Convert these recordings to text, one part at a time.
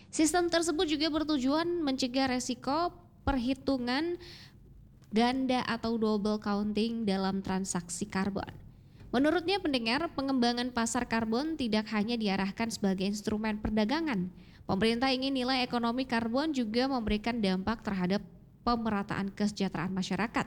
Sistem tersebut juga bertujuan mencegah resiko perhitungan ganda atau double counting dalam transaksi karbon. Menurutnya pendengar, pengembangan pasar karbon tidak hanya diarahkan sebagai instrumen perdagangan. Pemerintah ingin nilai ekonomi karbon juga memberikan dampak terhadap pemerataan kesejahteraan masyarakat.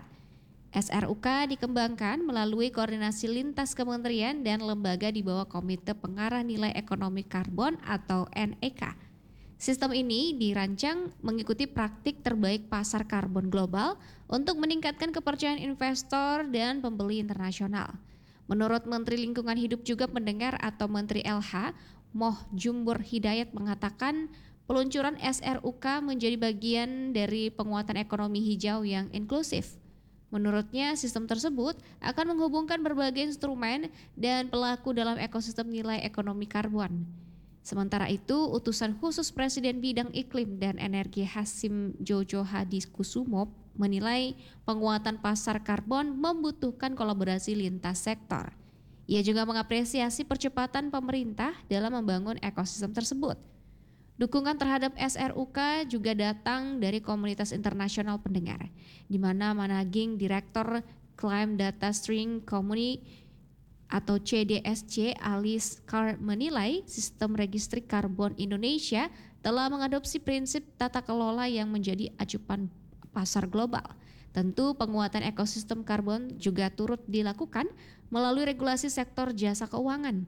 SRUK dikembangkan melalui koordinasi lintas kementerian dan lembaga di bawah Komite Pengarah Nilai Ekonomi Karbon atau NEK. Sistem ini dirancang mengikuti praktik terbaik pasar karbon global untuk meningkatkan kepercayaan investor dan pembeli internasional. Menurut Menteri Lingkungan Hidup juga pendengar atau Menteri LH, Moh Jumbur Hidayat mengatakan peluncuran SRUK menjadi bagian dari penguatan ekonomi hijau yang inklusif. Menurutnya, sistem tersebut akan menghubungkan berbagai instrumen dan pelaku dalam ekosistem nilai ekonomi karbon. Sementara itu, utusan khusus Presiden Bidang Iklim dan Energi Hasim Jojo Hadikusumo menilai penguatan pasar karbon membutuhkan kolaborasi lintas sektor. Ia juga mengapresiasi percepatan pemerintah dalam membangun ekosistem tersebut. Dukungan terhadap SRUK juga datang dari komunitas internasional pendengar, di mana Managing Director Climate Data Steering Committee atau CDSC Alice Carr menilai sistem registri karbon Indonesia telah mengadopsi prinsip tata kelola yang menjadi acuan pasar global. Tentu penguatan ekosistem karbon juga turut dilakukan melalui regulasi sektor jasa keuangan.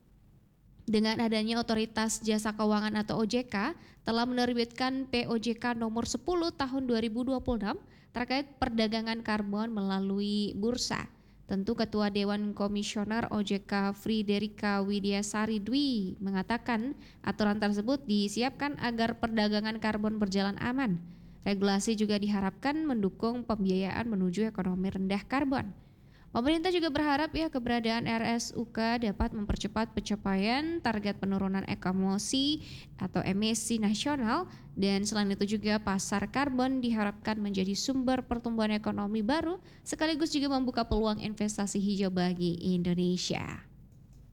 Dengan adanya Otoritas Jasa Keuangan atau OJK telah menerbitkan POJK nomor 10 tahun 2026 terkait perdagangan karbon melalui bursa. Tentu Ketua Dewan Komisioner OJK Friderika Widiasari Dwi mengatakan aturan tersebut disiapkan agar perdagangan karbon berjalan aman. Regulasi juga diharapkan mendukung pembiayaan menuju ekonomi rendah karbon. Pemerintah juga berharap keberadaan RSUK dapat mempercepat pencapaian target penurunan emisi nasional, dan selain itu juga pasar karbon diharapkan menjadi sumber pertumbuhan ekonomi baru sekaligus juga membuka peluang investasi hijau bagi Indonesia.